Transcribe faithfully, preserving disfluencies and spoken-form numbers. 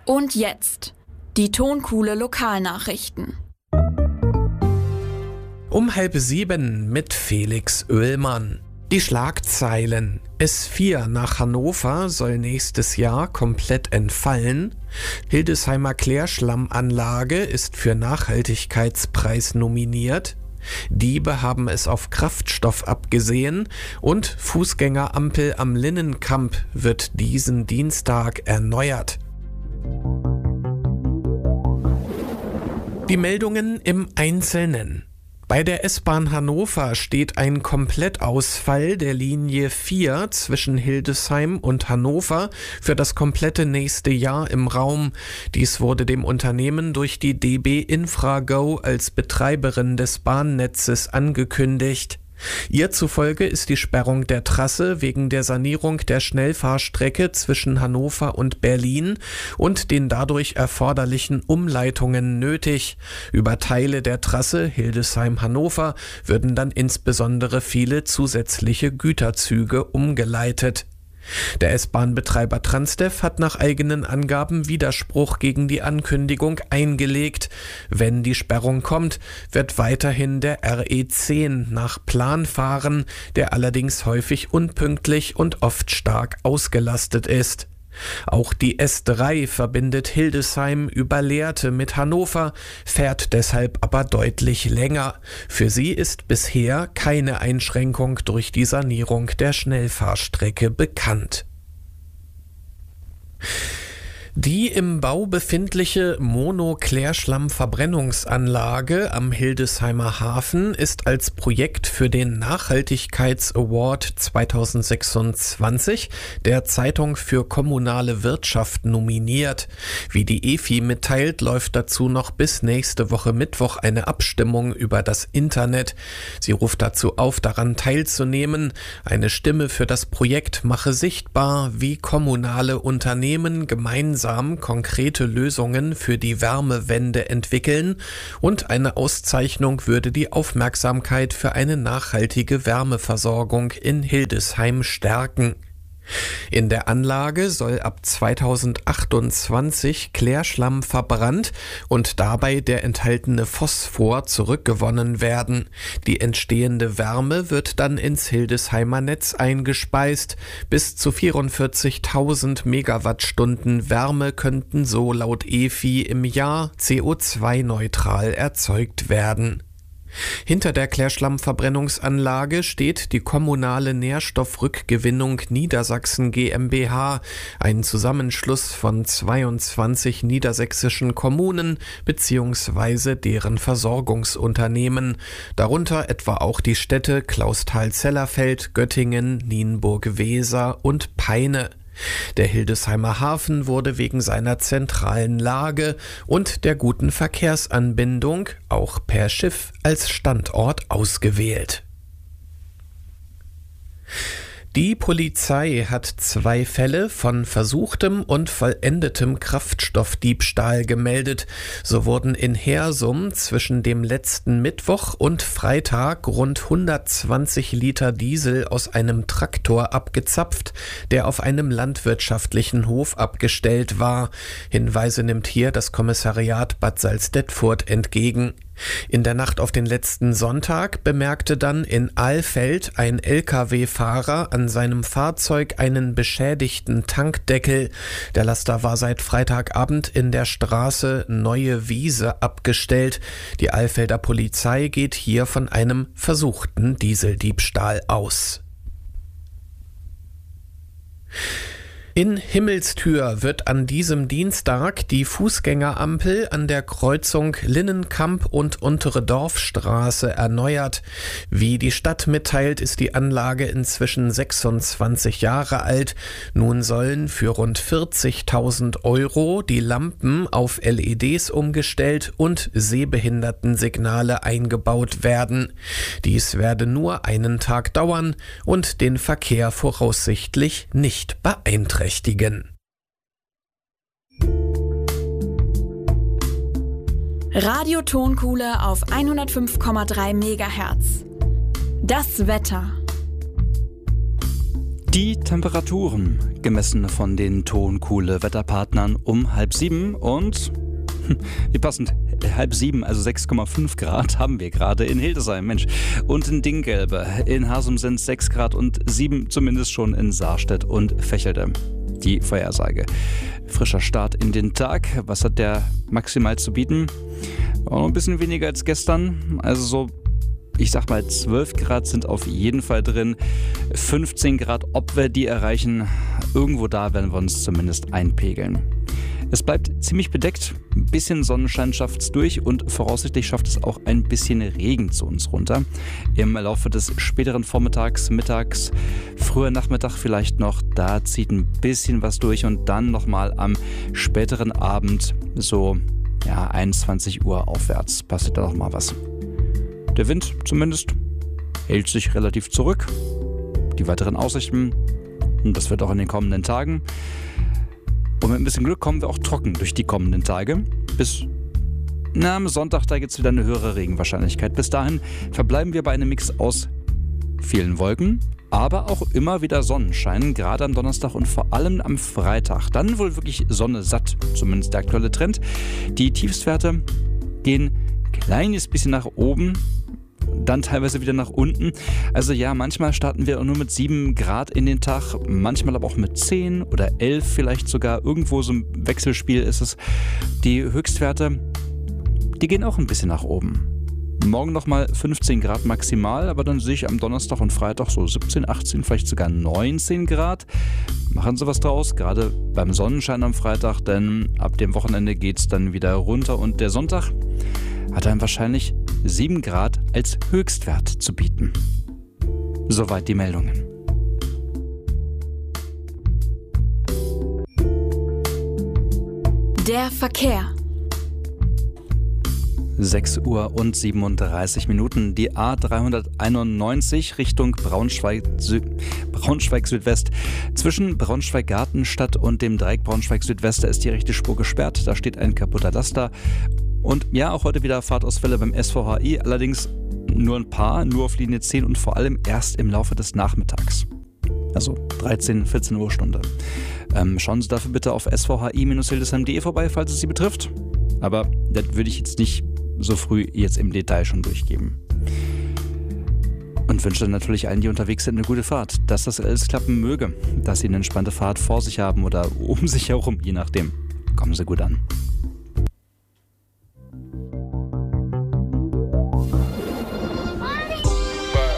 Und jetzt die Tonkuhle Lokalnachrichten. Um halb sieben mit Felix Oehlmann. Die Schlagzeilen. S vier nach Hannover soll nächstes Jahr komplett entfallen. Hildesheimer Klärschlammanlage ist für Nachhaltigkeitspreis nominiert. Diebe haben es auf Kraftstoff abgesehen und Fußgängerampel am Linnenkamp wird diesen Dienstag erneuert. Die Meldungen im Einzelnen. Bei der S-Bahn Hannover steht ein Komplettausfall der Linie vier zwischen Hildesheim und Hannover für das komplette nächste Jahr im Raum. Dies wurde dem Unternehmen durch die D B Infrago als Betreiberin des Bahnnetzes angekündigt. Ihr zufolge ist die Sperrung der Trasse wegen der Sanierung der Schnellfahrstrecke zwischen Hannover und Berlin und den dadurch erforderlichen Umleitungen nötig. Über Teile der Trasse Hildesheim-Hannover würden dann insbesondere viele zusätzliche Güterzüge umgeleitet. Der S-Bahn-Betreiber Transdev hat nach eigenen Angaben Widerspruch gegen die Ankündigung eingelegt. Wenn die Sperrung kommt, wird weiterhin der R E zehn nach Plan fahren, der allerdings häufig unpünktlich und oft stark ausgelastet ist. Auch die S drei verbindet Hildesheim über Lehrte mit Hannover, fährt deshalb aber deutlich länger. Für sie ist bisher keine Einschränkung durch die Sanierung der Schnellfahrstrecke bekannt. Die im Bau befindliche Mono-Klärschlamm-Verbrennungsanlage am Hildesheimer Hafen ist als Projekt für den Nachhaltigkeits-Award zweitausendsechsundzwanzig der Zeitung für kommunale Wirtschaft nominiert. Wie die E F I mitteilt, läuft dazu noch bis nächste Woche Mittwoch eine Abstimmung über das Internet. Sie ruft dazu auf, daran teilzunehmen. Eine Stimme für das Projekt mache sichtbar, wie kommunale Unternehmen gemeinsam konkrete Lösungen für die Wärmewende entwickeln und eine Auszeichnung würde die Aufmerksamkeit für eine nachhaltige Wärmeversorgung in Hildesheim stärken. In der Anlage soll ab zweitausendachtundzwanzig Klärschlamm verbrannt und dabei der enthaltene Phosphor zurückgewonnen werden. Die entstehende Wärme wird dann ins Hildesheimer Netz eingespeist. Bis zu vierundvierzigtausend Megawattstunden Wärme könnten so laut E F I im Jahr C O zwei neutral erzeugt werden. Hinter der Klärschlammverbrennungsanlage steht die kommunale Nährstoffrückgewinnung Niedersachsen GmbH, ein Zusammenschluss von zweiundzwanzig niedersächsischen Kommunen bzw. deren Versorgungsunternehmen, darunter etwa auch die Städte Clausthal-Zellerfeld, Göttingen, Nienburg-Weser und Peine. Der Hildesheimer Hafen wurde wegen seiner zentralen Lage und der guten Verkehrsanbindung auch per Schiff als Standort ausgewählt. Die Polizei hat zwei Fälle von versuchtem und vollendetem Kraftstoffdiebstahl gemeldet. So wurden in Hersum zwischen dem letzten Mittwoch und Freitag rund hundertzwanzig Liter Diesel aus einem Traktor abgezapft, der auf einem landwirtschaftlichen Hof abgestellt war. Hinweise nimmt hier das Kommissariat Bad Salzdetfurt entgegen. In der Nacht auf den letzten Sonntag bemerkte dann in Alfeld ein L K W-Fahrer an seinem Fahrzeug einen beschädigten Tankdeckel. Der Laster war seit Freitagabend in der Straße Neue Wiese abgestellt. Die Alfelder Polizei geht hier von einem versuchten Dieseldiebstahl aus. In Himmelstür wird an diesem Dienstag die Fußgängerampel an der Kreuzung Linnenkamp und Untere Dorfstraße erneuert. Wie die Stadt mitteilt, ist die Anlage inzwischen sechsundzwanzig Jahre alt. Nun sollen für rund vierzigtausend Euro die Lampen auf L E Ds umgestellt und Sehbehindertensignale eingebaut werden. Dies werde nur einen Tag dauern und den Verkehr voraussichtlich nicht beeinträchtigen. Radio Tonkuhle auf hundertfünf Komma drei Megahertz. Das Wetter. Die Temperaturen, gemessen von den Tonkuhle-Wetterpartnern um halb sieben und, wie passend, halb sieben, also sechs Komma fünf Grad haben wir gerade in Hildesheim, Mensch. Und in Dinggelbe, in Hasum sind es sechs Grad und sieben zumindest schon in Saarstedt und Vechelde. Die Vorhersage. Frischer Start in den Tag. Was hat der maximal zu bieten? Auch noch ein bisschen weniger als gestern, also so, ich sag mal, zwölf Grad sind auf jeden Fall drin. fünfzehn Grad, ob wir die erreichen, irgendwo da werden wir uns zumindest einpegeln. Es bleibt ziemlich bedeckt, ein bisschen Sonnenschein schafft es durch und voraussichtlich schafft es auch ein bisschen Regen zu uns runter. Im Laufe des späteren Vormittags, mittags, früher Nachmittag vielleicht noch, da zieht ein bisschen was durch und dann nochmal am späteren Abend, so ja, einundzwanzig Uhr aufwärts, passiert da nochmal was. Der Wind zumindest hält sich relativ zurück. Die weiteren Aussichten, und das wird auch in den kommenden Tagen. Und mit ein bisschen Glück kommen wir auch trocken durch die kommenden Tage. Bis na, am Sonntag, da gibt es wieder eine höhere Regenwahrscheinlichkeit. Bis dahin verbleiben wir bei einem Mix aus vielen Wolken, aber auch immer wieder Sonnenschein, gerade am Donnerstag und vor allem am Freitag. Dann wohl wirklich Sonne satt, zumindest der aktuelle Trend. Die Tiefstwerte gehen ein kleines bisschen nach oben, dann teilweise wieder nach unten. Also ja, manchmal starten wir nur mit sieben Grad in den Tag, manchmal aber auch mit zehn oder elf vielleicht sogar. Irgendwo so ein Wechselspiel ist es. Die Höchstwerte, die gehen auch ein bisschen nach oben. Morgen nochmal fünfzehn Grad maximal, aber dann sehe ich am Donnerstag und Freitag so siebzehn, achtzehn, vielleicht sogar neunzehn Grad. Machen Sie was draus, gerade beim Sonnenschein am Freitag, denn ab dem Wochenende geht es dann wieder runter und der Sonntag hat dann wahrscheinlich sieben Grad als Höchstwert zu bieten. Soweit die Meldungen. Der Verkehr. sechs Uhr und siebenunddreißig Minuten. Die A dreihunderteinundneunzig Richtung Braunschweig, Sü- Braunschweig Südwest. Zwischen Braunschweig-Gartenstadt und dem Dreieck Braunschweig-Südwest ist die rechte Spur gesperrt. Da steht ein kaputter Laster. Und ja, auch heute wieder Fahrtausfälle beim S V H I. Allerdings nur ein paar, nur auf Linie zehn und vor allem erst im Laufe des Nachmittags. Also dreizehn, vierzehn Uhr Stunde. Ähm, schauen Sie dafür bitte auf s v h i Bindestrich hildesheim punkt de vorbei, falls es Sie betrifft. Aber das würde ich jetzt nicht so früh jetzt im Detail schon durchgeben. Und wünsche natürlich allen, die unterwegs sind, eine gute Fahrt. Dass das alles klappen möge. Dass Sie eine entspannte Fahrt vor sich haben oder um sich herum, je nachdem. Kommen Sie gut an.